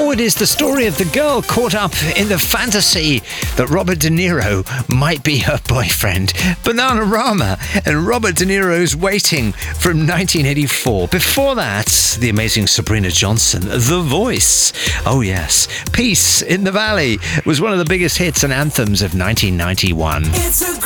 Forward is the story of the girl caught up in the fantasy that Robert De Niro might be her boyfriend. Bananarama and Robert De Niro's Waiting from 1984. Before that, the amazing Sabrina Johnson, The Voice. Oh yes, Peace in the Valley was one of the biggest hits and anthems of 1991. It's a